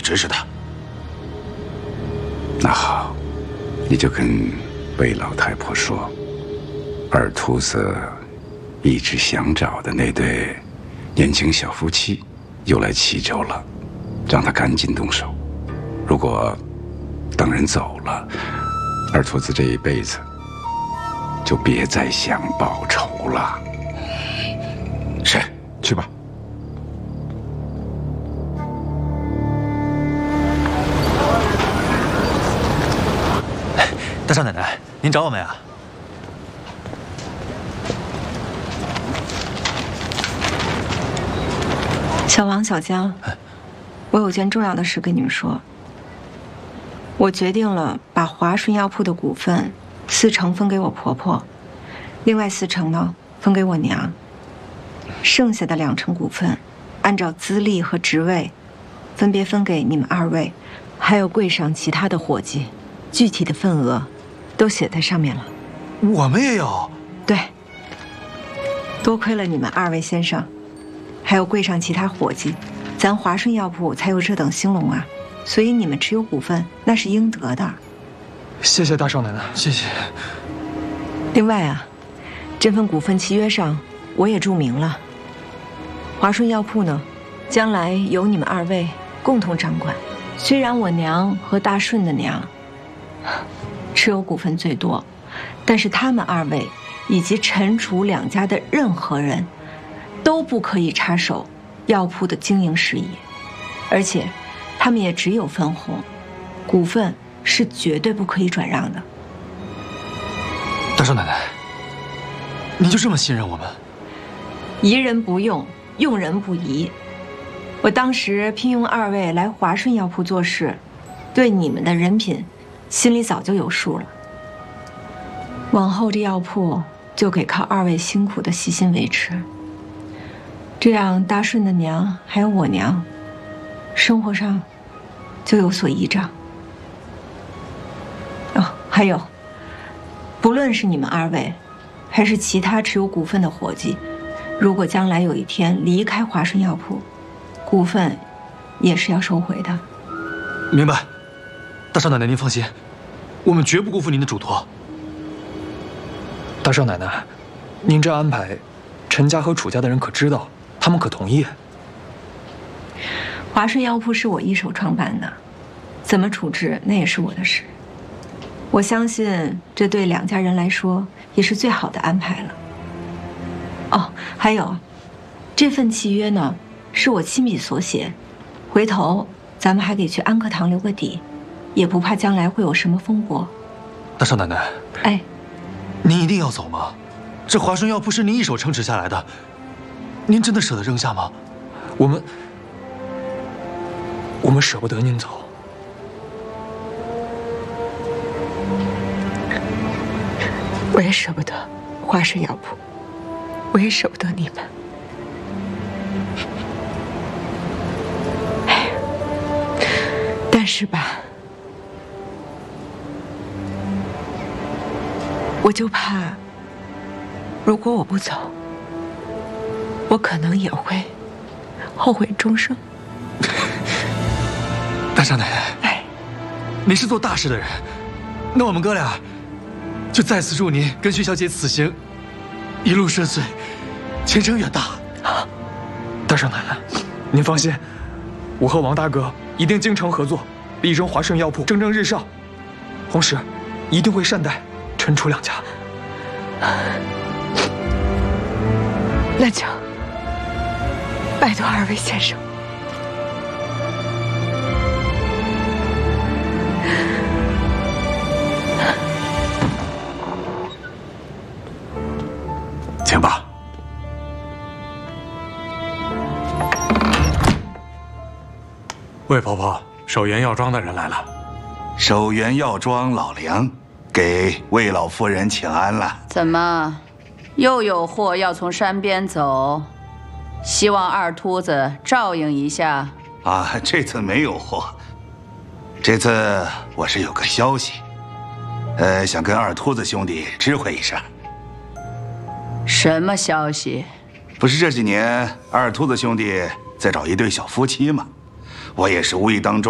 指使他。 那好，你就跟魏老太婆说，二秃子一直想找的那对年轻小夫妻又来齐州了，让他赶紧动手。如果等人走了，二秃子这一辈子就别再想报仇了。 是， 去吧。 大少奶奶，您找我们呀？ 小王、小江，我有件重要的事跟你们说。我决定了，把华顺药铺的股份4成分给我婆婆，另外4成呢分给我娘，剩下的2成股份，按照资历和职位，分别分给你们2位，还有柜上其他的伙计，具体的份额都写在上面了。 我们也有。 对，多亏了你们2位先生，还有柜上其他伙计，咱华顺药铺才有这等兴隆啊！所以你们持有股份那是应得的。 谢谢大少奶奶， 谢谢。 另外啊，这份股份契约上我也注明了，华顺药铺呢，将来由你们2位共同掌管。虽然我娘和大顺的娘持有股份最多，但是他们2位以及陈楚2家的任何人都不可以插手药铺的经营事宜，而且他们也只有分红，股份是绝对不可以转让的。 大少奶奶，您就这么信任我们？ 疑人不用，用人不疑。我当时聘用2位来华顺药铺做事，对你们的人品心里早就有数了。往后这药铺就得靠2位辛苦的细心维持，这样大顺的娘还有我娘，生活上就有所依仗。哦，还有，不论是你们2位，还是其他持有股份的伙计，如果将来有一天离开华顺药铺，股份也是要收回的。 明白，大少奶奶您放心，我们绝不辜负您的嘱托。 大少奶奶，您这安排，陈家和楚家的人可知道？他们可同意？ 华顺药铺是我一手创办的，怎么处置那也是我的事。我相信这对2家人来说也是最好的安排了。哦，还有，这份契约呢，是我亲笔所写，回头咱们还得去安科堂留个底，也不怕将来会有什么风波。 大少奶奶， 哎， 您一定要走吗？这华顺药铺是您一手撑持下来的，您真的舍得扔下吗？ 我们舍不得您走。 我也舍不得华顺药铺，我也舍不得你们。但是吧，我就怕，如果我不走，我可能也会后悔终生。 大少奶奶， 哎， 您是做大事的人，那我们哥俩就再次祝您跟徐小姐此行一路顺遂，前程远大。 大少奶奶，您放心，我和王大哥一定精诚合作，力争华顺药铺蒸蒸日上，同时一定会善待陈楚2家。 那就拜托2位先生。 请吧。 魏婆婆，守元药庄的人来了。 守元药庄老梁给魏老夫人请安了。 怎么，又有货要从山边走？希望二秃子照应一下。 啊，这次没有货。这次我是有个消息，想跟二秃子兄弟知会一声。 什么消息？ 不是这几年二秃子兄弟在找一对小夫妻吗？我也是无意当中